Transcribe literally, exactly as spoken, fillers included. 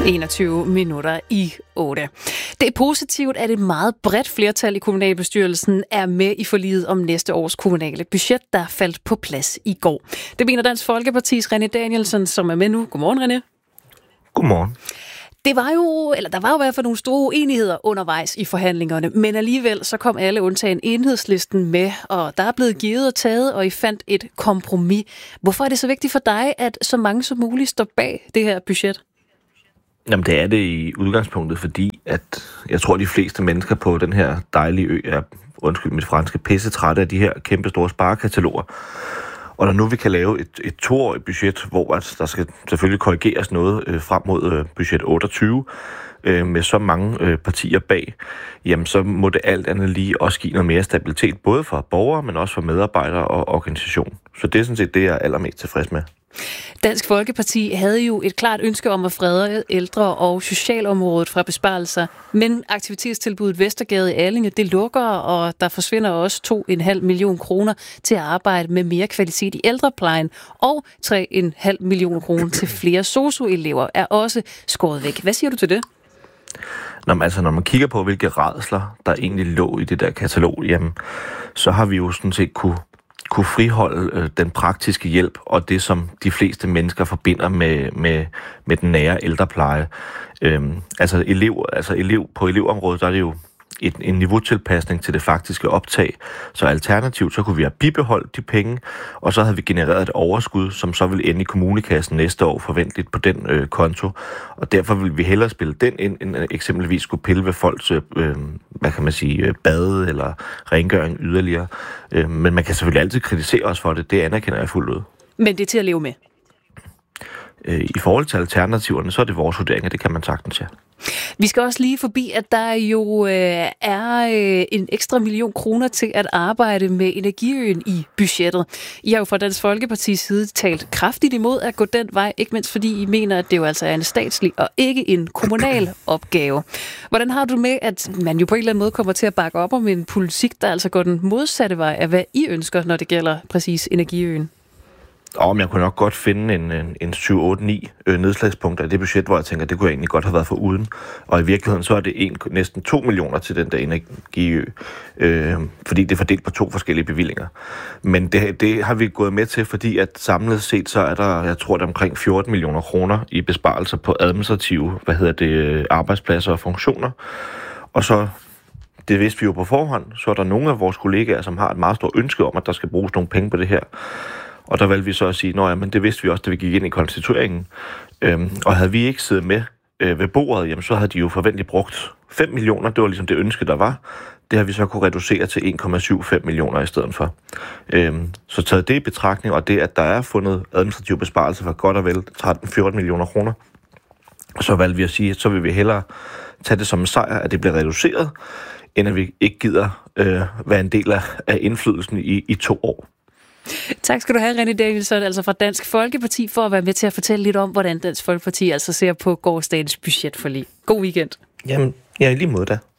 enogtyve minutter i otte. Det er positivt, at et meget bredt flertal i kommunalbestyrelsen er med i forliget om næste års kommunale budget, der faldt på plads i går. Det mener Dansk Folkepartis René Danielsen, som er med nu. Godmorgen, René. Godmorgen. Det var jo, eller der var jo i hvert fald nogle store uenigheder undervejs i forhandlingerne, men alligevel så kom alle undtagen Enhedslisten med, og der er blevet givet og taget, og I fandt et kompromis. Hvorfor er det så vigtigt for dig, at så mange som muligt står bag det her budget? Jamen det er det i udgangspunktet, fordi at jeg tror, at de fleste mennesker på den her dejlige ø er, undskyld mit franske, pisse trætte af de her kæmpe store sparekataloger. Og når nu vi kan lave et, et toårigt budget, hvor altså, der skal selvfølgelig korrigeres noget øh, frem mod øh, budget otteogtyve, øh, med så mange øh, partier bag, jamen så må det alt andet lige også give noget mere stabilitet, både for borgere, men også for medarbejdere og organisation. Så det er sådan set det, jeg er allermest tilfreds med. Dansk Folkeparti havde jo et klart ønske om at frede ældre- og socialområdet fra besparelser, men aktivitetstilbuddet Vestergade i Allinge, det lukker, og der forsvinder også to komma fem millioner kroner til at arbejde med mere kvalitet i ældreplejen, og tre komma fem millioner kroner til flere sosu-elever er også skåret væk. Hvad siger du til det? Nå, men altså, når man kigger på, hvilke rædsler der egentlig lå i det der katalog, jamen, så har vi jo sådan set kunne kunne friholde øh, den praktiske hjælp og det, som de fleste mennesker forbinder med, med, med den nære ældrepleje. Øhm, altså, elev, altså elev, på elevområdet, der er det jo et, en niveautilpasning til det faktiske optag. Så alternativt, så kunne vi have bibeholdt de penge, og så havde vi genereret et overskud, som så vil ende i kommunekassen næste år forventeligt på den øh, konto. Og derfor vil vi hellere spille den ind, end eksempelvis skulle pille ved folks øh, hvad kan man sige, bade eller rengøring yderligere. Øh, men man kan selvfølgelig altid kritisere os for det. Det anerkender jeg fuldt ud. Men det er til at leve med? I forhold til alternativerne, så er det vores vurdering, at det kan man sagtens, ja. Vi skal også lige forbi, at der jo øh, er øh, en ekstra million kroner til at arbejde med Energiøen i budgettet. I har jo fra Dansk Folkepartis side talt kraftigt imod at gå den vej, ikke mindst fordi I mener, at det jo altså er en statslig og ikke en kommunal opgave. Hvordan har du med, at man jo på en eller anden måde kommer til at bakke op om en politik, der altså går den modsatte vej af, hvad I ønsker, når det gælder præcis Energiøen? Og jeg kunne nok godt finde en, en, en syv otte ni øh, nedslagspunkter i det budget, hvor jeg tænker, det kunne jeg egentlig godt have været for uden. Og i virkeligheden så er det en, næsten to millioner til den der Energiø, øh, fordi det er fordelt på to forskellige bevillinger. Men det, det har vi gået med til, fordi at samlet set så er der, jeg tror det er omkring fjorten millioner kroner i besparelser på administrative, hvad hedder det, arbejdspladser og funktioner. Og så, det vidste vi jo på forhånd, så er der nogle af vores kollegaer, som har et meget stort ønske om, at der skal bruges nogle penge på det her. Og der valgte vi så at sige, nå ja, men det vidste vi også, da vi gik ind i konstitueringen. Øhm, og havde vi ikke siddet med øh, ved bordet, jamen, så havde de jo forventeligt brugt fem millioner. Det var ligesom det ønske, der var. Det har vi så kunne reducere til en komma syv fem millioner i stedet for. Øhm, så taget det i betragtning, og det, at der er fundet administrative besparelser for godt og vel tretten til fjorten millioner kroner, så valgte vi at sige, at så vil vi hellere tage det som en sejr, at det bliver reduceret, end at vi ikke gider øh, være en del af, af indflydelsen i, i to år. Tak skal du have, René Danielsen, altså fra Dansk Folkeparti, for at være med til at fortælle lidt om, hvordan Dansk Folkeparti altså ser på gårsdagens budgetforlig. God weekend. Jamen, jeg er i lige måde da.